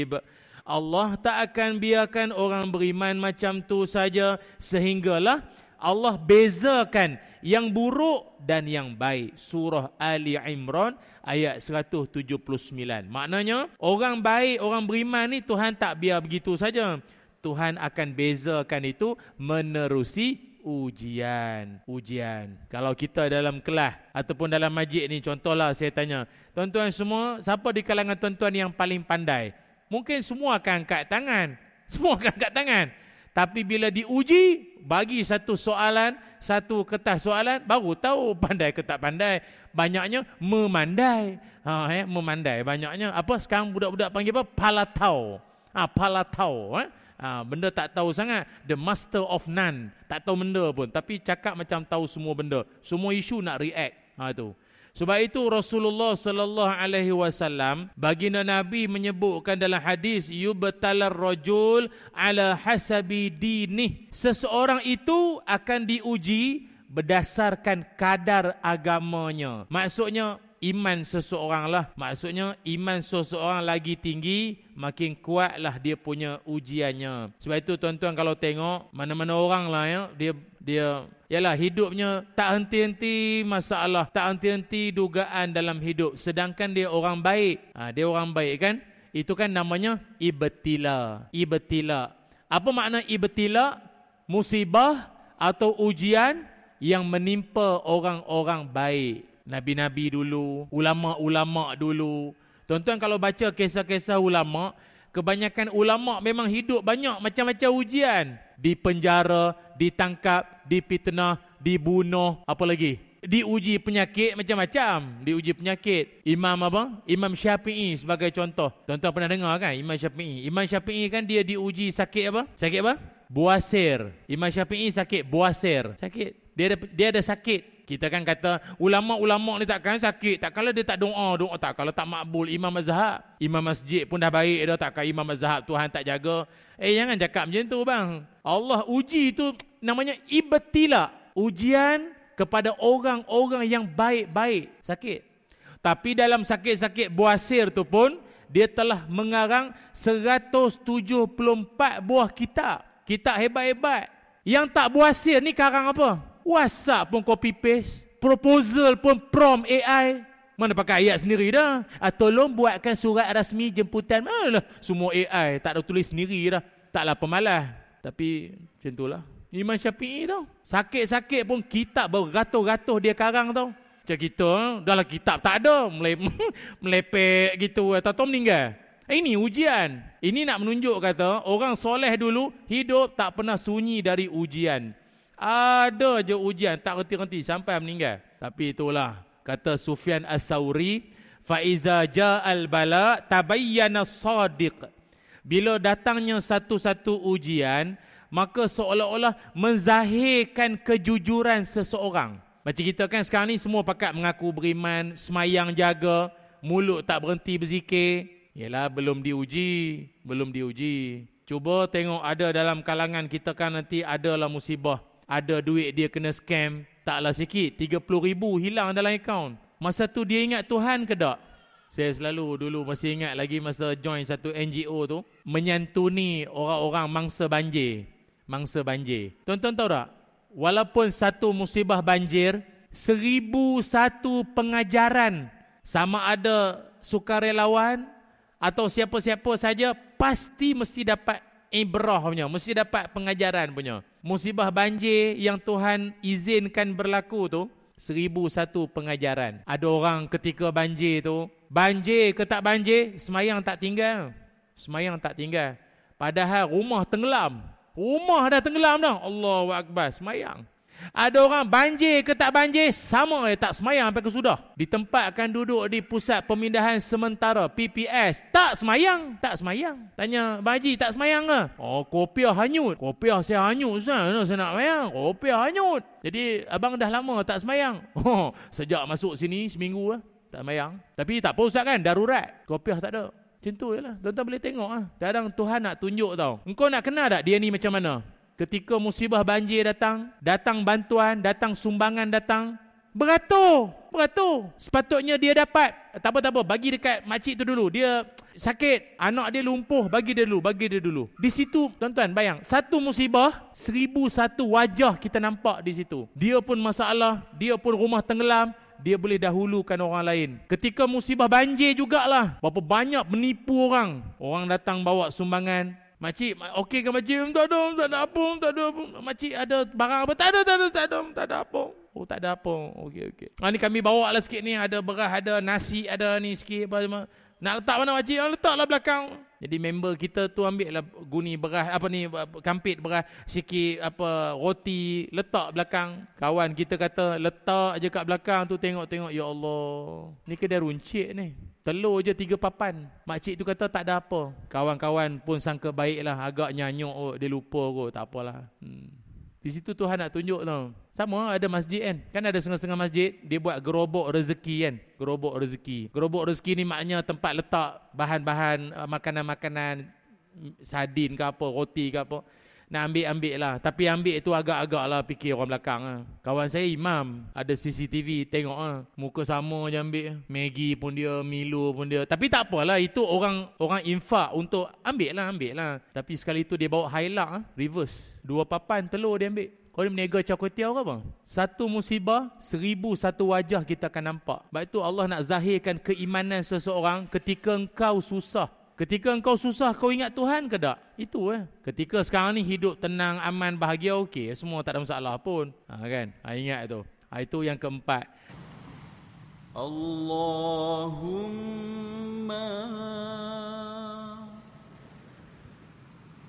Allah tak akan biarkan orang beriman macam tu saja, sehinggalah Allah bezakan yang buruk dan yang baik. Surah Ali Imran ayat 179. Maknanya orang baik, orang beriman ni Tuhan tak biar begitu saja. Tuhan akan bezakan itu menerusi ujian. Kalau kita dalam kelas ataupun dalam majlis ni, contohlah saya tanya, tuan-tuan semua, siapa di kalangan tuan-tuan yang paling pandai? Mungkin semua akan angkat tangan. Tapi bila diuji, bagi satu soalan, satu kertas soalan, baru tahu pandai ke tak pandai. Banyaknya memandai. Memandai. Banyaknya apa sekarang budak-budak panggil apa? Palatau. Benda tak tahu sangat. The master of none. Tak tahu benda pun. Tapi cakap macam tahu semua benda. Semua isu nak react. Itu. Sebab itu Rasulullah sallallahu alaihi wasallam, baginda Nabi menyebutkan dalam hadis, yubtalar rajul ala hasabi dinih. Seseorang itu akan diuji berdasarkan kadar agamanya. Maksudnya iman seseorang lah. Maksudnya iman seseorang lagi tinggi, makin kuatlah dia punya ujiannya. Sebab itu tuan-tuan kalau tengok mana-mana orang lah ya, dia yalah hidupnya tak henti-henti masalah, tak henti-henti dugaan dalam hidup, sedangkan dia orang baik. Dia orang baik kan? Itu kan namanya ibtila. Apa makna ibtila? Musibah atau ujian yang menimpa orang-orang baik. Nabi-nabi dulu, ulama-ulama dulu. Tuan-tuan kalau baca kisah-kisah ulama, kebanyakan ulama memang hidup banyak macam-macam ujian. Dipenjara, ditangkap, dipitnah, dibunuh, apa lagi? Diuji penyakit macam-macam. Diuji penyakit. Imam Syafi'i sebagai contoh. Tuan-tuan pernah dengar kan Imam Syafi'i? Imam Syafi'i kan dia diuji sakit apa? Sakit apa? Buasir. Imam Syafi'i sakit buasir. Sakit. Dia ada sakit. Kita kan kata ulama-ulama ni takkan sakit, takkanlah dia tak doa, tak kalau tak makbul. Imam mazhab, imam masjid pun dah baik dah, takkan imam mazhab Tuhan tak jaga. Jangan cakap macam tu bang. Allah uji itu namanya ibtila, ujian kepada orang-orang yang baik-baik sakit. Tapi dalam sakit-sakit buasir tu pun dia telah mengarang 174 buah kitab hebat-hebat. Yang tak buasir ni karang apa? WhatsApp pun copy paste, proposal pun prompt AI. Mana pakai ayat sendiri dah. Tolong buatkan surat rasmi jemputan. Manalah semua AI, tak ada tulis sendiri dah. Taklah pemalas. Tapi macam itulah Imam Syafi'i tau. Sakit-sakit pun kitab beratus-ratus dia karang tau. Macam kita, dalam kitab tak ada, melepek gitu atau meninggal. Ini ujian. Ini nak menunjuk kata orang soleh dulu hidup tak pernah sunyi dari ujian. Ada je ujian, tak henti-henti sampai meninggal. Tapi itulah kata Sufyan As-Sauri, fa iza ja'al bala tabayyana as-sadiq. Bila datangnya satu-satu ujian, maka seolah-olah menzahirkan kejujuran seseorang. Macam kita kan sekarang ni semua pakat mengaku beriman, semayang jaga, mulut tak berhenti berzikir. Yalah belum diuji. Cuba tengok ada dalam kalangan kita kan nanti adalah musibah. Ada duit dia kena scam, taklah sikit, 30,000 hilang dalam akaun. Masa tu dia ingat Tuhan ke tak? Saya selalu dulu masih ingat lagi masa join satu NGO tu, menyantuni orang-orang mangsa banjir. Tuan-tuan tahu tak? Walaupun satu musibah banjir, 1,001 pengajaran, sama ada sukarelawan atau siapa-siapa saja, pasti mesti dapat ibrah punya, mesti dapat pengajaran punya. Musibah banjir yang Tuhan izinkan berlaku tu, 1,001 pengajaran. Ada orang ketika banjir tu, banjir ke tak banjir, semayang tak tinggal. Padahal rumah tenggelam. Rumah dah tenggelam dah. Allahu Akbar, semayang. Ada orang banjir ke tak banjir, sama tak semayang sampai kesudah. Ditempatkan duduk di pusat pemindahan sementara PPS, tak semayang. Tanya, Bang Haji tak semayang ke? Kopiah hanyut. Kopiah saya hanyut Ustaz, saya nak semayang. Kopiah hanyut. Jadi abang dah lama tak semayang. Sejak masuk sini seminggu lah tak semayang. Tapi tak apa Ustaz kan, darurat. Kopiah tak ada. Macam tu je lah. Tuan-tuan boleh tengok lah. Kadang Tuhan nak tunjuk tau. Engkau nak kenal tak dia ni macam mana? Ketika musibah banjir datang bantuan, datang sumbangan datang, Beratur. Sepatutnya dia dapat. Tak apa, bagi dekat makcik tu dulu. Dia sakit, anak dia lumpuh, bagi dia dulu. Di situ, tuan-tuan bayang, satu musibah, 1001 wajah kita nampak di situ. Dia pun masalah, dia pun rumah tenggelam, dia boleh dahulukan orang lain. Ketika musibah banjir jugalah, berapa banyak menipu orang. Orang datang bawa sumbangan. Makcik, okey ke makcik? Tak ada apa. Makcik ada barang apa? Tak ada apa. Oh, tak ada apa. Okey. Ni kami bawa lah sikit ni. Ada beras, ada nasi, ada ni sikit. Apa. Nak letak mana makcik? Letaklah belakang. Jadi member kita tu ambil lah guni beras, kampit beras, sikit roti, letak belakang. Kawan kita kata, letak je kat belakang tu, tengok, ya Allah. Ni kedai runcit ni. Telur je 3 papan. Makcik tu kata tak ada apa. Kawan-kawan pun sangka baik lah. Agak nyanyuk, dia lupa kot. Tak apalah. Di situ Tuhan nak tunjuk tau. Sama ada masjid kan. Kan ada setengah-setengah masjid, dia buat gerobok rezeki kan. Gerobok rezeki ni maknanya tempat letak bahan-bahan makanan-makanan, sardin ke apa, roti ke apa. Nak ambil lah. Tapi ambil tu agak-agak lah fikir orang belakang lah. Kawan saya imam, ada CCTV, tengok lah. Muka sama je ambil. Maggi pun dia, Milo pun dia. Tapi tak apalah, itu orang infak untuk ambil lah. Tapi sekali tu dia bawa highlight reverse. 2 papan telur dia ambil. Kau ni meniaga cakwetiau ke apa? Satu musibah, 1001 wajah kita akan nampak. Sebab itu Allah nak zahirkan keimanan seseorang ketika engkau susah. Ketika engkau susah, kau ingat Tuhan ke tak? Itu Ketika sekarang ni hidup tenang, aman, bahagia, okey. Semua tak ada masalah pun. Kan? Ingat tu. Itu yang keempat. Allahumma